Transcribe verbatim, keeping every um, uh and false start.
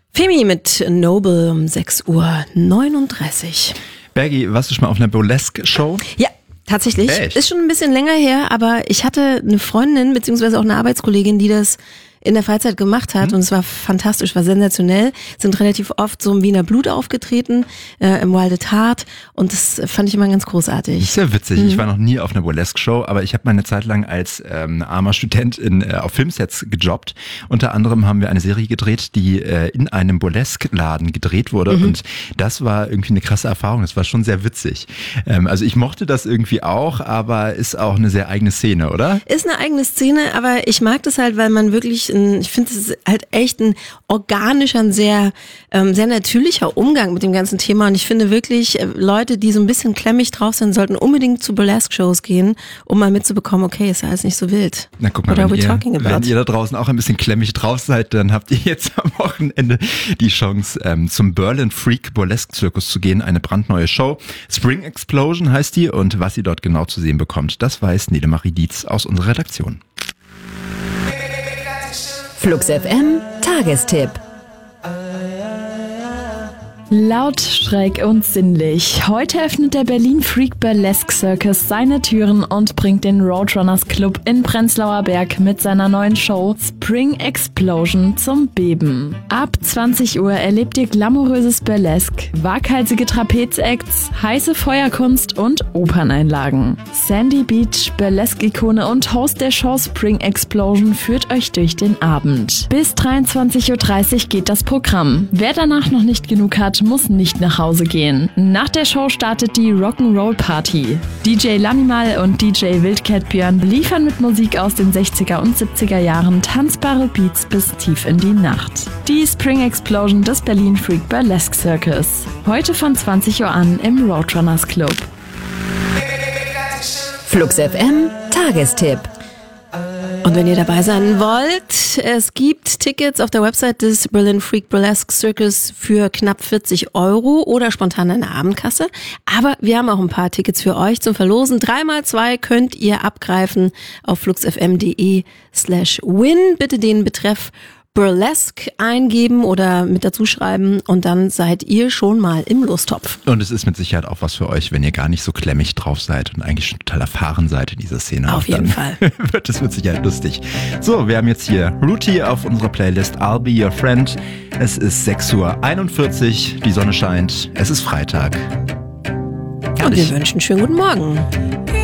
Femi mit Noble um sechs Uhr neununddreißig. Bergi, warst du schon mal auf einer Burlesque-Show? Ja, tatsächlich. Echt? Ist schon ein bisschen länger her, aber ich hatte eine Freundin, beziehungsweise auch eine Arbeitskollegin, die das in der Freizeit gemacht hat, mhm. und es war fantastisch, war sensationell, sind relativ oft so im Wiener Blut aufgetreten, äh, im Wild at Heart, und das fand ich immer ganz großartig. Ist ja witzig, mhm. ich war noch nie auf einer Burlesque-Show, aber ich habe mal eine Zeit lang als ähm, armer Student in, äh, auf Filmsets gejobbt. Unter anderem haben wir eine Serie gedreht, die äh, in einem Burlesque-Laden gedreht wurde, mhm. und das war irgendwie eine krasse Erfahrung, das war schon sehr witzig. Ähm, also ich mochte das irgendwie auch, aber ist auch eine sehr eigene Szene, oder? Ist eine eigene Szene, aber ich mag das halt, weil man wirklich ich finde, es ist halt echt ein organischer, ein sehr, ähm, sehr natürlicher Umgang mit dem ganzen Thema. Und ich finde wirklich, äh, Leute, die so ein bisschen klemmig drauf sind, sollten unbedingt zu Burlesque-Shows gehen, um mal mitzubekommen, okay, ist ja alles nicht so wild. Na guck mal, wenn ihr, wenn ihr da draußen auch ein bisschen klemmig drauf seid, dann habt ihr jetzt am Wochenende die Chance, ähm, zum Berlin Freak Burlesque Circus zu gehen. Eine brandneue Show. Spring Explosion heißt die, und was ihr dort genau zu sehen bekommt, das weiß Nede-Marie Dietz aus unserer Redaktion. Flux F M Tagestipp. Laut, schräg und sinnlich. Heute öffnet der Berlin Freak Burlesque Circus seine Türen und bringt den Roadrunners Club in Prenzlauer Berg mit seiner neuen Show Spring Explosion zum Beben. Ab zwanzig Uhr erlebt ihr glamouröses Burlesque, waghalsige Trapezacts, heiße Feuerkunst und Operneinlagen. Sandy Beach, Burlesque-Ikone und Host der Show Spring Explosion führt euch durch den Abend. Bis dreiundzwanzig Uhr dreißig geht das Programm. Wer danach noch nicht genug hat, muss nicht nach Hause gehen. Nach der Show startet die Rock'n'Roll Party. D J Lanimal und D J Wildcat Björn liefern mit Musik aus den sechziger und siebziger Jahren tanzbare Beats bis tief in die Nacht. Die Spring Explosion des Berlin Freak Burlesque Circus. Heute von zwanzig Uhr an im Roadrunners Club. Flux F M Tagestipp. Und wenn ihr dabei sein wollt, es gibt Tickets auf der Website des Berlin Freak Burlesque Circus für knapp vierzig Euro oder spontan eine Abendkasse. Aber wir haben auch ein paar Tickets für euch zum Verlosen. Drei mal zwei könnt ihr abgreifen auf fluxfm.de slash win. Bitte den Betreff Burlesque eingeben oder mit dazu schreiben, und dann seid ihr schon mal im Lostopf. Und es ist mit Sicherheit auch was für euch, wenn ihr gar nicht so klemmig drauf seid und eigentlich schon total erfahren seid in dieser Szene. Auf jeden Fall. Wird es mit Sicherheit lustig. So, wir haben jetzt hier Ruti auf unserer Playlist I'll Be Your Friend. Es ist sechs Uhr einundvierzig, die Sonne scheint, es ist Freitag. Und wir wünschen einen schönen guten Morgen.